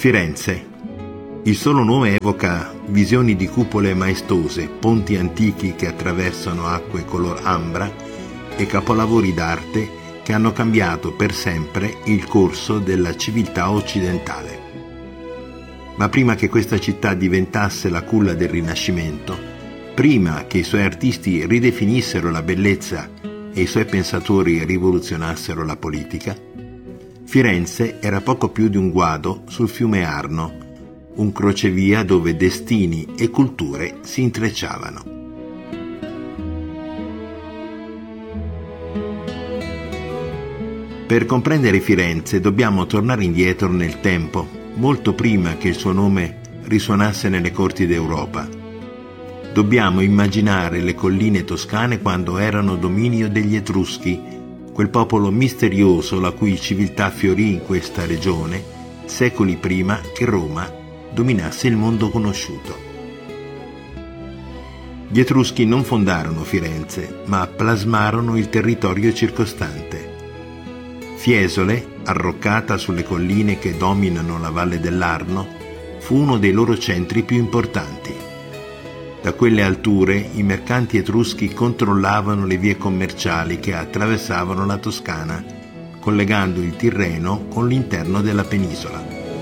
Firenze. Il solo nome evoca visioni di cupole maestose, ponti antichi che attraversano acque color ambra e capolavori d'arte che hanno cambiato per sempre il corso della civiltà occidentale. Ma prima che questa città diventasse la culla del Rinascimento, prima che i suoi artisti ridefinissero la bellezza e i suoi pensatori rivoluzionassero la politica, Firenze era poco più di un guado sul fiume Arno, un crocevia dove destini e culture si intrecciavano. Per comprendere Firenze dobbiamo tornare indietro nel tempo, molto prima che il suo nome risuonasse nelle corti d'Europa. Dobbiamo immaginare le colline toscane quando erano dominio degli Etruschi, quel popolo misterioso la cui civiltà fiorì in questa regione secoli prima che Roma dominasse il mondo conosciuto. Gli Etruschi non fondarono Firenze, ma plasmarono il territorio circostante. Fiesole, arroccata sulle colline che dominano la valle dell'Arno, fu uno dei loro centri più importanti. Da quelle alture i mercanti etruschi controllavano le vie commerciali che attraversavano la Toscana, collegando il Tirreno con l'interno della penisola.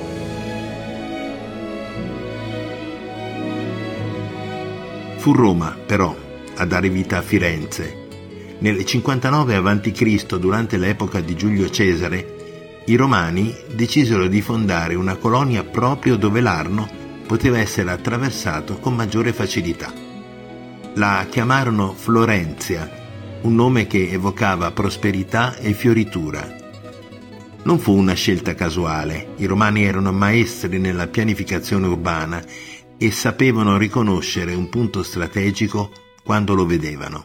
Fu Roma, però, a dare vita a Firenze. Nel 59 a.C., durante l'epoca di Giulio Cesare, i Romani decisero di fondare una colonia proprio dove l'Arno poteva essere attraversato con maggiore facilità. La chiamarono Florenzia, un nome che evocava prosperità e fioritura. Non fu una scelta casuale, i Romani erano maestri nella pianificazione urbana e sapevano riconoscere un punto strategico quando lo vedevano.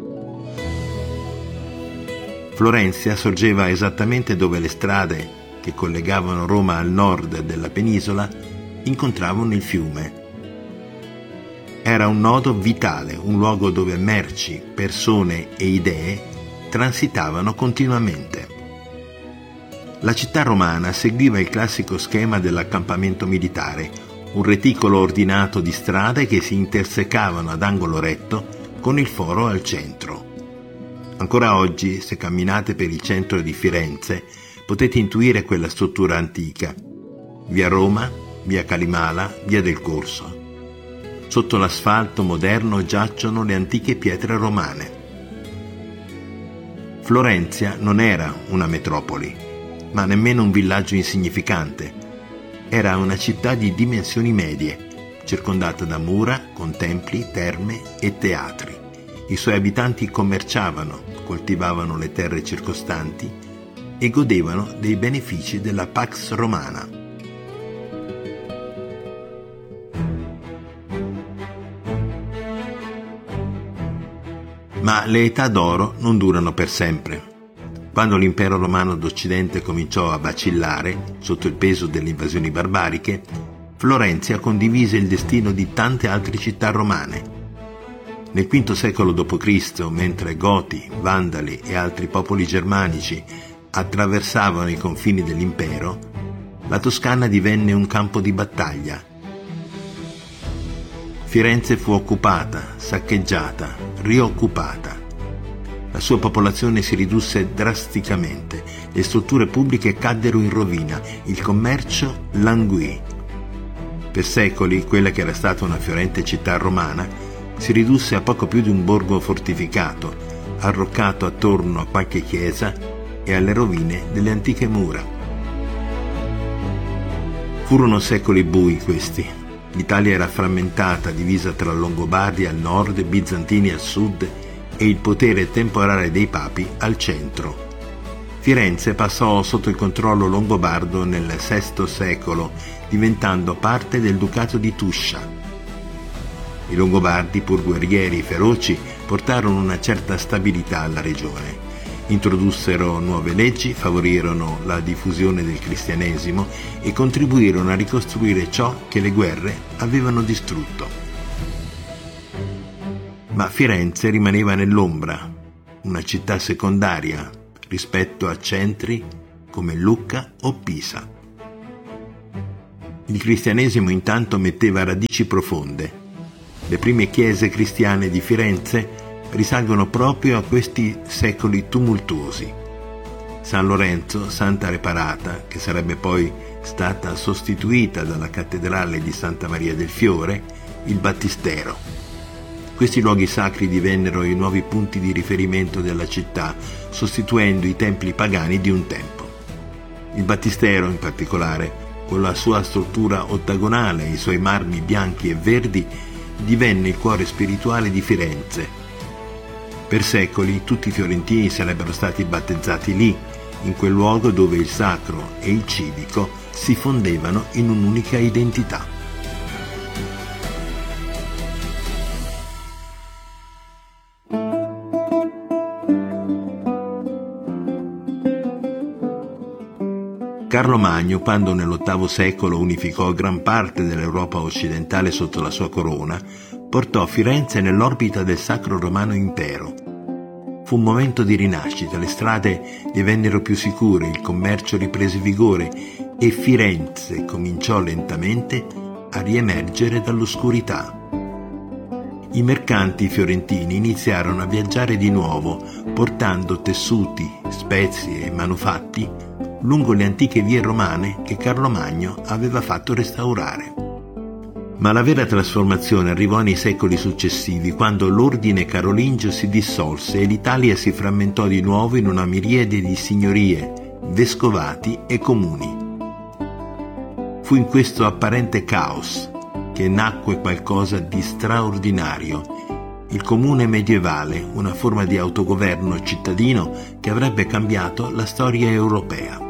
Florenzia sorgeva esattamente dove le strade che collegavano Roma al nord della penisola incontravano il fiume. Era un nodo vitale, un luogo dove merci, persone e idee transitavano continuamente. La città romana seguiva il classico schema dell'accampamento militare, un reticolo ordinato di strade che si intersecavano ad angolo retto con il foro al centro. Ancora oggi, se camminate per il centro di Firenze, potete intuire quella struttura antica. Via Roma, via Calimala, via del Corso. Sotto l'asfalto moderno giacciono le antiche pietre romane. Florenzia non era una metropoli, ma nemmeno un villaggio insignificante. Era una città di dimensioni medie, circondata da mura con templi, terme e teatri. I suoi abitanti commerciavano, coltivavano le terre circostanti e godevano dei benefici della Pax Romana. Ma le età d'oro non durano per sempre. Quando l'impero romano d'Occidente cominciò a vacillare sotto il peso delle invasioni barbariche, Florenzia condivise il destino di tante altre città romane. Nel V secolo d.C., mentre Goti, Vandali e altri popoli germanici attraversavano i confini dell'impero, la Toscana divenne un campo di battaglia. Firenze fu occupata, saccheggiata, rioccupata. La sua popolazione si ridusse drasticamente, le strutture pubbliche caddero in rovina, il commercio languì. Per secoli, quella che era stata una fiorente città romana si ridusse a poco più di un borgo fortificato, arroccato attorno a qualche chiesa e alle rovine delle antiche mura. Furono secoli bui questi. L'Italia era frammentata, divisa tra Longobardi al nord, Bizantini al sud e il potere temporale dei papi al centro. Firenze passò sotto il controllo longobardo nel VI secolo, diventando parte del Ducato di Tuscia. I Longobardi, pur guerrieri feroci, portarono una certa stabilità alla regione. Introdussero nuove leggi, favorirono la diffusione del cristianesimo e contribuirono a ricostruire ciò che le guerre avevano distrutto. Ma Firenze rimaneva nell'ombra, una città secondaria rispetto a centri come Lucca o Pisa. Il cristianesimo intanto metteva radici profonde. Le prime chiese cristiane di Firenze risalgono proprio a questi secoli tumultuosi. San Lorenzo, Santa Reparata, che sarebbe poi stata sostituita dalla cattedrale di Santa Maria del Fiore, il Battistero. Questi luoghi sacri divennero i nuovi punti di riferimento della città, sostituendo i templi pagani di un tempo. Il Battistero, in particolare, con la sua struttura ottagonale e i suoi marmi bianchi e verdi, divenne il cuore spirituale di Firenze. Per secoli tutti i fiorentini sarebbero stati battezzati lì, in quel luogo dove il sacro e il civico si fondevano in un'unica identità. Carlo Magno, quando nell'VIII secolo unificò gran parte dell'Europa occidentale sotto la sua corona, portò Firenze nell'orbita del Sacro Romano Impero. Fu un momento di rinascita, le strade divennero più sicure, il commercio riprese vigore e Firenze cominciò lentamente a riemergere dall'oscurità. I mercanti fiorentini iniziarono a viaggiare di nuovo, portando tessuti, spezie e manufatti lungo le antiche vie romane che Carlo Magno aveva fatto restaurare. Ma la vera trasformazione arrivò nei secoli successivi, quando l'ordine carolingio si dissolse e l'Italia si frammentò di nuovo in una miriade di signorie, vescovati e comuni. Fu in questo apparente caos che nacque qualcosa di straordinario, il comune medievale, una forma di autogoverno cittadino che avrebbe cambiato la storia europea.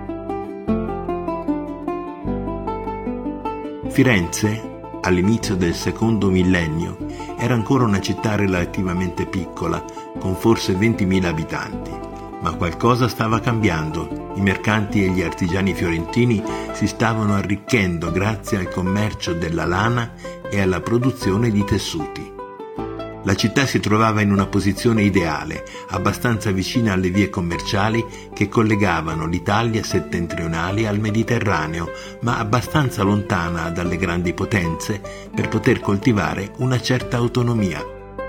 Firenze, all'inizio del secondo millennio, era ancora una città relativamente piccola, con forse 20.000 abitanti. Ma qualcosa stava cambiando. I mercanti e gli artigiani fiorentini si stavano arricchendo grazie al commercio della lana e alla produzione di tessuti. La città si trovava in una posizione ideale, abbastanza vicina alle vie commerciali che collegavano l'Italia settentrionale al Mediterraneo, ma abbastanza lontana dalle grandi potenze per poter coltivare una certa autonomia.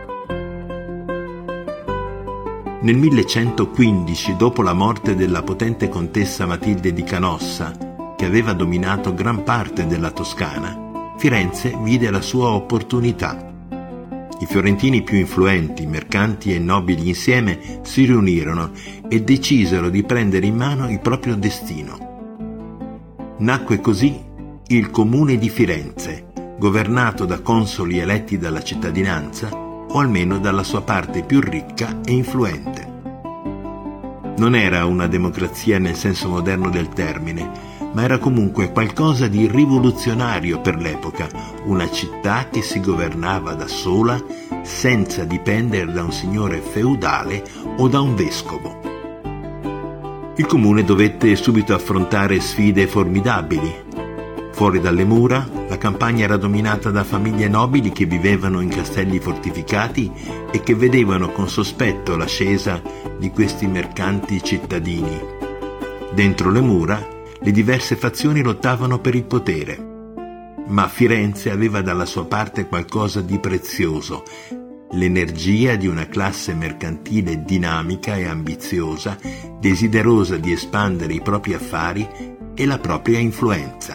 Nel 1115, dopo la morte della potente contessa Matilde di Canossa, che aveva dominato gran parte della Toscana, Firenze vide la sua opportunità. I fiorentini più influenti, mercanti e nobili insieme, si riunirono e decisero di prendere in mano il proprio destino. Nacque così il Comune di Firenze, governato da consoli eletti dalla cittadinanza, o almeno dalla sua parte più ricca e influente. Non era una democrazia nel senso moderno del termine, ma era comunque qualcosa di rivoluzionario per l'epoca, una città che si governava da sola senza dipendere da un signore feudale o da un vescovo. Il comune dovette subito affrontare sfide formidabili. Fuori dalle mura, la campagna era dominata da famiglie nobili che vivevano in castelli fortificati e che vedevano con sospetto l'ascesa di questi mercanti cittadini. Dentro le mura, le diverse fazioni lottavano per il potere. Ma Firenze aveva dalla sua parte qualcosa di prezioso, l'energia di una classe mercantile dinamica e ambiziosa, desiderosa di espandere i propri affari e la propria influenza.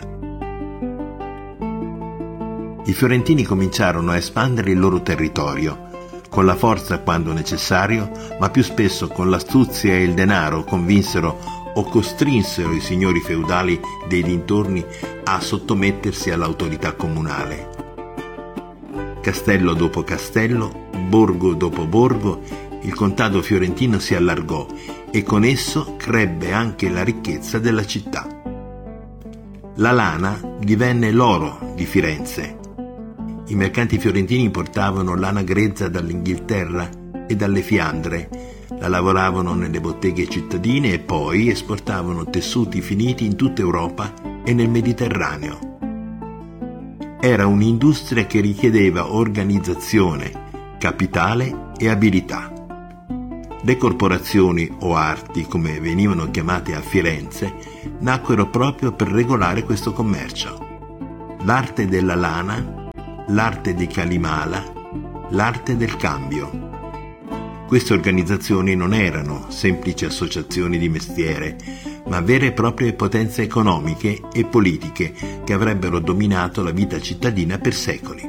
I fiorentini cominciarono a espandere il loro territorio, con la forza quando necessario, ma più spesso con l'astuzia e il denaro convinsero o costrinsero i signori feudali dei dintorni a sottomettersi all'autorità comunale. Castello dopo castello, borgo dopo borgo, il contado fiorentino si allargò e con esso crebbe anche la ricchezza della città. La lana divenne l'oro di Firenze. I mercanti fiorentini importavano lana grezza dall'Inghilterra e dalle Fiandre, la lavoravano nelle botteghe cittadine e poi esportavano tessuti finiti in tutta Europa e nel Mediterraneo. Era un'industria che richiedeva organizzazione, capitale e abilità. Le corporazioni o arti, come venivano chiamate a Firenze, nacquero proprio per regolare questo commercio. l'arte della lana, l'arte di Kalimala, l'arte del cambio. Queste organizzazioni non erano semplici associazioni di mestiere, ma vere e proprie potenze economiche e politiche che avrebbero dominato la vita cittadina per secoli.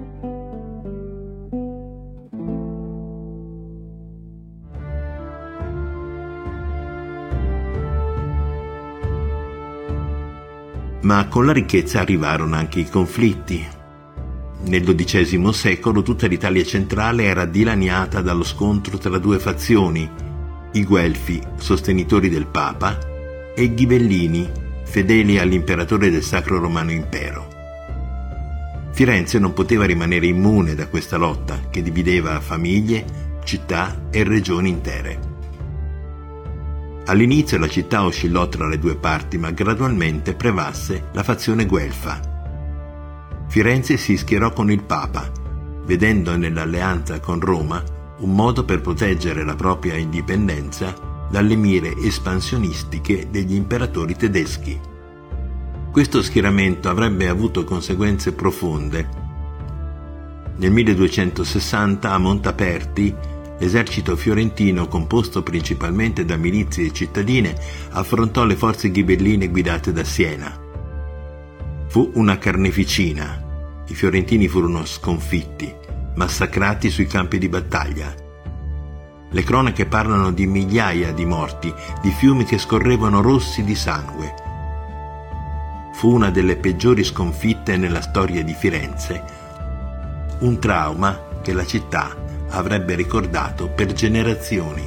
Ma con la ricchezza arrivarono anche i conflitti. Nel XII secolo tutta l'Italia centrale era dilaniata dallo scontro tra due fazioni, i Guelfi, sostenitori del Papa, e i Ghibellini, fedeli all'imperatore del Sacro Romano Impero. Firenze non poteva rimanere immune da questa lotta che divideva famiglie, città e regioni intere. All'inizio la città oscillò tra le due parti, ma gradualmente prevalse la fazione guelfa. Firenze si schierò con il Papa, vedendo nell'alleanza con Roma un modo per proteggere la propria indipendenza dalle mire espansionistiche degli imperatori tedeschi. Questo schieramento avrebbe avuto conseguenze profonde. Nel 1260 a Montaperti l'esercito fiorentino, composto principalmente da milizie cittadine, affrontò le forze ghibelline guidate da Siena. Fu una carneficina. I fiorentini furono sconfitti, massacrati sui campi di battaglia. Le cronache parlano di migliaia di morti, di fiumi che scorrevano rossi di sangue. Fu una delle peggiori sconfitte nella storia di Firenze, un trauma che la città avrebbe ricordato per generazioni.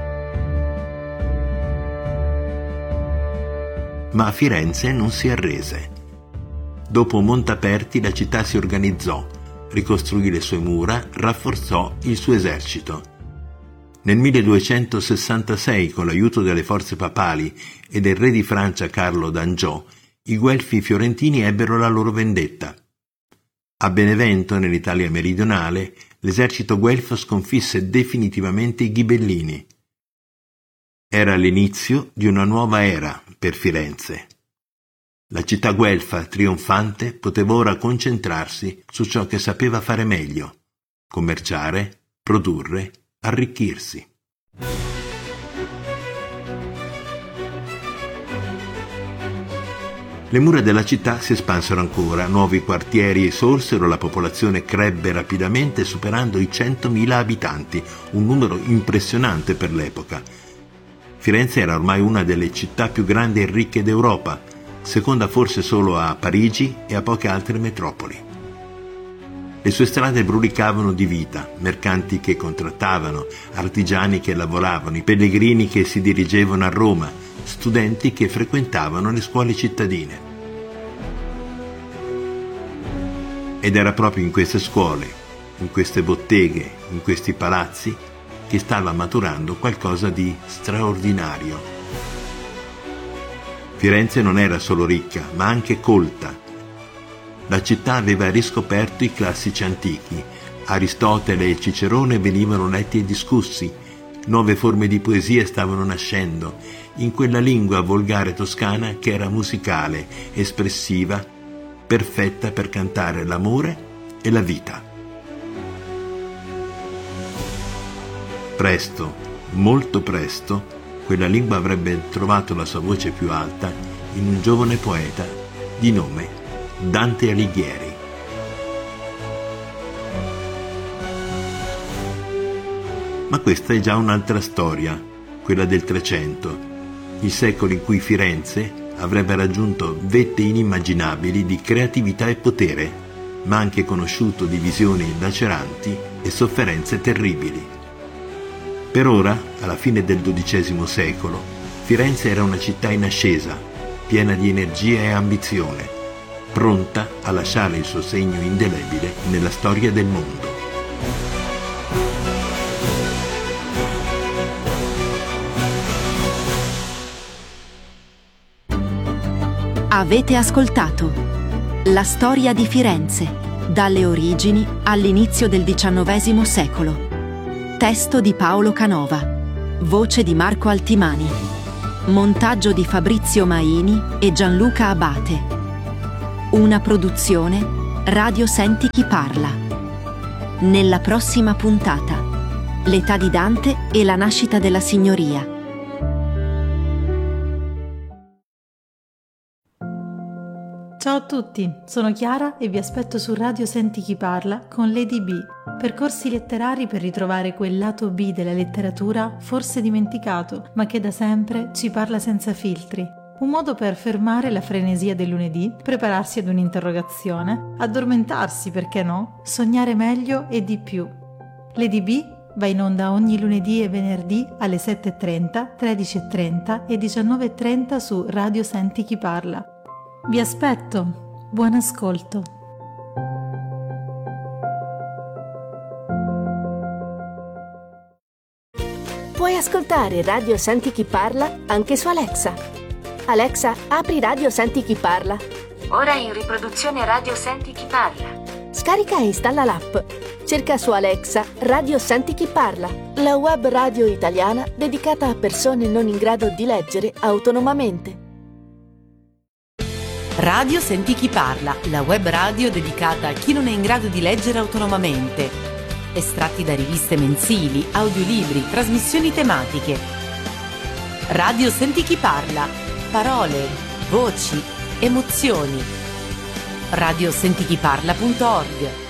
Ma Firenze non si arrese. Dopo Montaperti la città si organizzò, ricostruì le sue mura, rafforzò il suo esercito. Nel 1266, con l'aiuto delle forze papali e del re di Francia Carlo d'Angiò, i Guelfi fiorentini ebbero la loro vendetta. A Benevento, nell'Italia meridionale, l'esercito guelfo sconfisse definitivamente i Ghibellini. Era l'inizio di una nuova era per Firenze. La città guelfa, trionfante, poteva ora concentrarsi su ciò che sapeva fare meglio: commerciare, produrre, arricchirsi. Le mura della città si espansero ancora, nuovi quartieri sorsero, la popolazione crebbe rapidamente superando i 100.000 abitanti, un numero impressionante per l'epoca. Firenze era ormai una delle città più grandi e ricche d'Europa, seconda forse solo a Parigi e a poche altre metropoli. Le sue strade brulicavano di vita, mercanti che contrattavano, artigiani che lavoravano, i pellegrini che si dirigevano a Roma, studenti che frequentavano le scuole cittadine. Ed era proprio in queste scuole, in queste botteghe, in questi palazzi, che stava maturando qualcosa di straordinario. Firenze non era solo ricca, ma anche colta. La città aveva riscoperto i classici antichi. Aristotele e Cicerone venivano letti e discussi. Nuove forme di poesia stavano nascendo, in quella lingua volgare toscana che era musicale, espressiva, perfetta per cantare l'amore e la vita. Presto, molto presto, quella lingua avrebbe trovato la sua voce più alta in un giovane poeta di nome Dante Alighieri. Ma questa è già un'altra storia, quella del Trecento, il secolo in cui Firenze avrebbe raggiunto vette inimmaginabili di creatività e potere, ma anche conosciuto divisioni laceranti e sofferenze terribili. Per ora, alla fine del XII secolo, Firenze era una città in ascesa, piena di energia e ambizione, pronta a lasciare il suo segno indelebile nella storia del mondo. Avete ascoltato La storia di Firenze, dalle origini all'inizio del XIX secolo. Testo di Paolo Canova. Voce di Marco Altimani. Montaggio di Fabrizio Maini e Gianluca Abate. Una produzione Radio Senti Chi Parla. Nella prossima puntata, l'età di Dante e la nascita della signoria. Ciao a tutti, sono Chiara e vi aspetto su Radio Senti Chi Parla con Lady B, percorsi letterari per ritrovare quel lato B della letteratura forse dimenticato, ma che da sempre ci parla senza filtri. Un modo per fermare la frenesia del lunedì, prepararsi ad un'interrogazione, addormentarsi, perché no, sognare meglio e di più. Lady B va in onda ogni lunedì e venerdì alle 7.30, 13.30 e 19.30 su Radio Senti Chi Parla. Vi aspetto, buon ascolto. Puoi ascoltare Radio Senti Chi Parla anche su Alexa. Alexa, apri Radio Senti Chi Parla. Ora in riproduzione Radio Senti Chi Parla. Scarica e installa l'app. Cerca su Alexa Radio Senti Chi Parla, la web radio italiana dedicata a persone non in grado di leggere autonomamente. Radio Senti Chi Parla, la web radio dedicata a chi non è in grado di leggere autonomamente. Estratti da riviste mensili, audiolibri, trasmissioni tematiche. Radio Senti Chi Parla, parole, voci, emozioni. radiosentichiparla.org